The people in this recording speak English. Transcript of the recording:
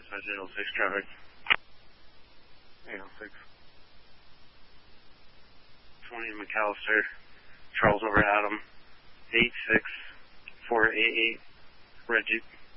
dispatch 806 traffic. 806. 20 McAllister. Charles over Adam. 86488. Red Jeep.